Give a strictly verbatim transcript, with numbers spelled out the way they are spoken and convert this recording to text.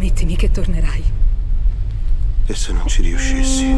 Promettimi che tornerai. E se non ci riuscissi?